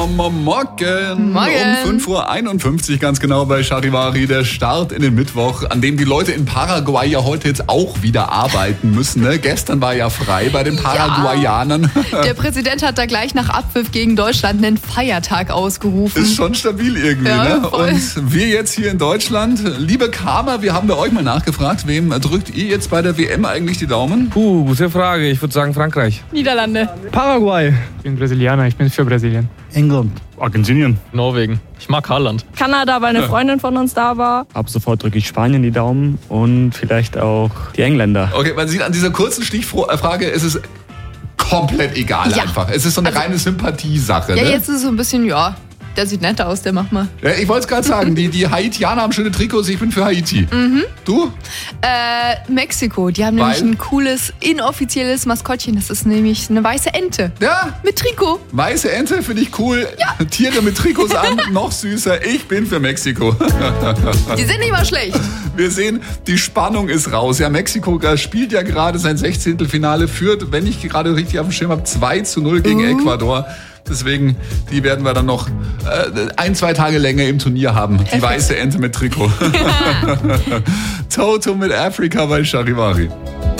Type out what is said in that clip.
Morgen. Morgen. Um 5.51 Uhr ganz genau bei Charivari. Der Start in den Mittwoch, an dem die Leute in Paraguay ja heute jetzt auch wieder arbeiten müssen. Ne? Gestern war ja frei bei den Paraguayanern. Der Präsident hat da gleich nach Abpfiff gegen Deutschland einen Feiertag ausgerufen. Ist schon stabil irgendwie. Ja, ne? voll. Und wir jetzt hier in Deutschland, liebe Kramer, wir haben bei euch mal nachgefragt, wem drückt ihr jetzt bei der WM eigentlich die Daumen? Gute Frage. Ich würde sagen Frankreich. Niederlande. Paraguay. Ich bin Brasilianer, ich bin für Brasilien. England. Argentinien. Norwegen. Ich mag Haaland. Kanada, weil eine Freundin von uns da war. Ab sofort drücke ich Spanien die Daumen und vielleicht auch die Engländer. Okay, man sieht an dieser kurzen Stichfrage, es ist komplett egal einfach. Es ist so eine reine Sympathiesache. Ja, ne? jetzt ist es so ein bisschen, der sieht netter aus, der macht mal. Ja, ich wollte es gerade sagen, die Haitianer haben schöne Trikots, ich bin für Haiti. Du? Mexiko, die haben nämlich ein cooles, inoffizielles Maskottchen. Das ist nämlich eine weiße Ente. Ja, Mit Trikot. weiße Ente finde ich cool. Ja. Tiere mit Trikots an, noch süßer. Ich bin für Mexiko. Die sind nicht mal schlecht. Wir sehen, die Spannung ist raus. Ja, Mexiko spielt ja gerade sein 16. Finale, führt, wenn ich gerade richtig auf dem Schirm habe, 2-0 gegen Ecuador. Deswegen, die werden wir dann noch 1-2 Tage länger im Turnier haben. Die weiße Ente mit Trikot. Toto mit Afrika bei Charivari.